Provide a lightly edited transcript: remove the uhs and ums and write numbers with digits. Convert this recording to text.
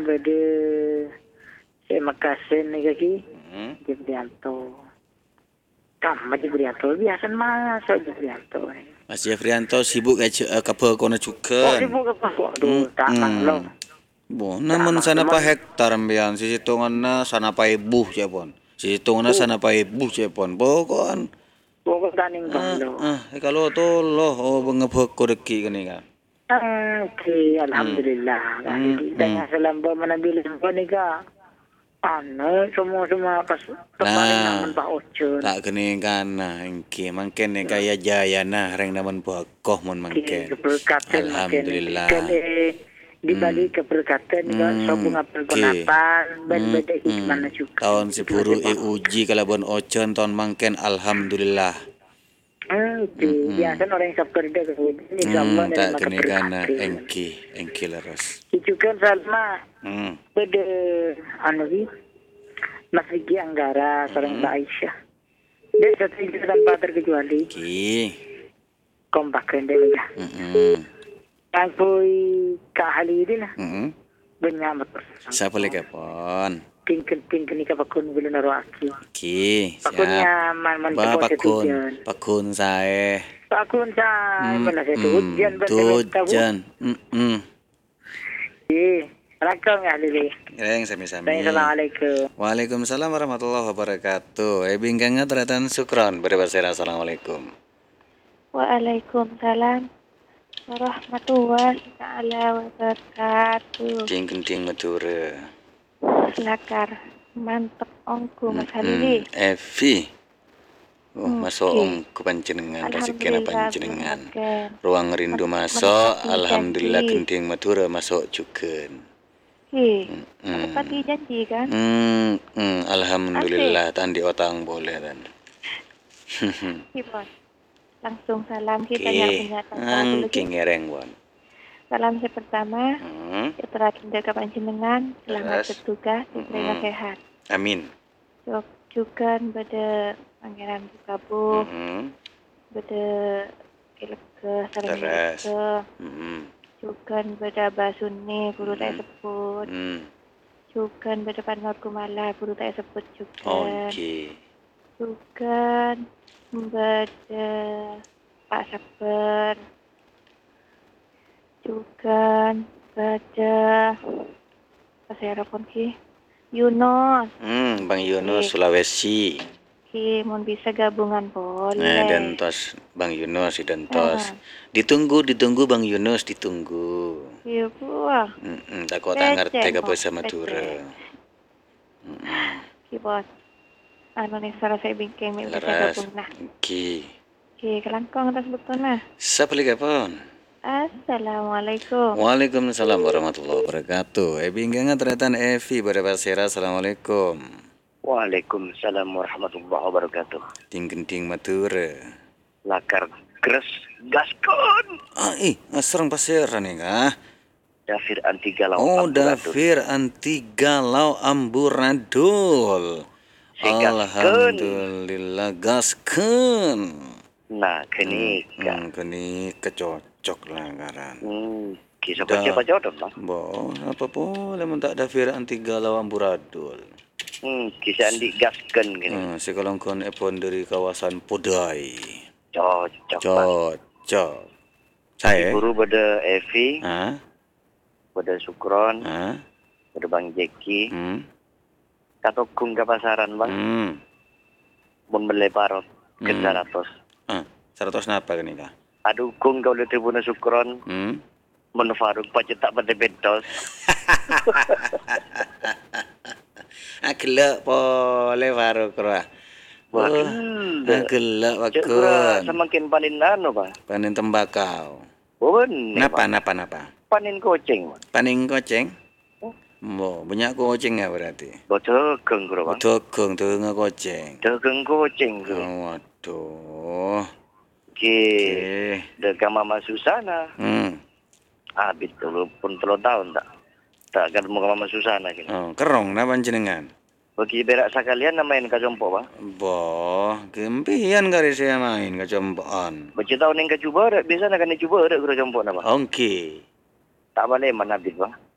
Bade saya Makassar ni kaki. Jibrianto. Kam Jibrianto biasa masuk Jibrianto. Mas Jeffrianto sibuk kapal kona Oh, cukan. sibuk apa? Waduh, tak manglong. Bo, namun sana pa hektar ambian sisitungan na sana pa ibuh siapon. Sisitungan na sana pa ibuh siapon. Bo kon. Pokok taning banglo. Kalau tu loh bangabak ko deki kani ka. Okey, alhamdulillah. Dengan selamba menambil apa ni ka? Semua pas kemarin naman pa ocon. Tak kani kana engke mangken ne kaya jaya na reng naman bakoh mon mangken. Keberkatan Alhamdulillah. Di balik keberkatan so bunga pergunapan beda hikmah juga. Tahun 10 uji kalabon ocon tahun mangken alhamdulillah. Biasa orang yang kerja ini sama tak kena kana engki laras. Juga Salma. Beda ni Mas Riki Anggara seorang Mbak Aisyah. Dia satu itu tanpa terkecuali. Kompak dia ya. Yang koi Kak Halidin lah. Banyak betul. Siapa lagi pon? Tingkel ni kapakun belum naruh aki. Pakunnya pakun saya. Pakun saya mana saya hujan. Assalamualaikum ya Lili. Sami-sami. Assalamualaikum. Waalaikumsalam warahmatullahi wabarakatuh. Bingkangnya teratan syukran. Berbahasa Assalamualaikum. Waalaikumsalam warahmatullahi wabarakatuh. Ting Madura. Lakar mantep ongku Mas Halili. Evi. Masuk ongku panjenengan rezeki panjenengan. Ruang rindu masuk, alhamdulillah genting Madura masuk juga. Pati janji kan? Alhamdulillah tandi otang boleh dan. Langsung salam kita punya tanda ngereng bon. Salam saya pertama, setelah menjaga panjenengan, selamat bertugas, diberi sehat. Amin. Juga pada Pangeran Bukabuh, pada Ilke, Sarang juga pada Basuni, Guru tak sebut. Juga pada Panwar Kumala, Guru tak sebut juga. Juga pada Pak Saper. Juga pada Pasir Ponki Yunus. Bang Yunus Sulawesi. Mohon bisa gabungan boleh. Dan tos Bang Yunus dan tos. Ditunggu Bang Yunus ditunggu. Iya buah. Takut tak ngerti ke bahasa Madura. Bos. Anu nih salah saya bingkai bisa gabung nah. Kelangkong atas betulnya. Siapa lagi pun? Assalamualaikum. Waalaikumsalam warahmatullahi wabarakatuh. Bingkangan teratan Evi pada Basira. Assalamualaikum. Waalaikumsalam warahmatullahi wabarakatuh. Ting Madura. Lakar keras gaskon. Serang Pasiran nih kah? Dafir anti galau. Dafir anti galau amburadul. Alhamdulillah gaskon. Nah, kini kecocok langgaran. Kisah siapa jodoh lah. Apa boleh tak Dafir anti galau amburadul. Kisah andi gasken gini. Sekolongkon epon dari kawasan Podai. Cocok. Saya. Guru pada Evi. Pada Sukron. Pada Bang Jeki. Katokung ke pasaran bang. Mun meleparot ke 100. 100 napa kan ika? Aduh kung kau lihat Tribuna Sukron. Mun Faruk pacetak pada bentos. Gelak boleh Faruk roh. Gelak wakun. Semakin panin nano bang. Panen tembakau. Napa? Panin koceng. Panin koceng? Banyak koceng ya berarti. Dagang bro bang. Dagang koceng. Dagang koceng bro. Waduh. Dagang Mama Susana. Habis pun 3 tahun tak ketemu Mama Susana gini. Kerong na panjenengan. Bagi berak sekalian main kacompo bang. Gempian kali saya main kacompoan. Baca tahun yang kecuba biasa nak kena cuba ada kacompo nama. Okey. Tak boleh mana habis bang.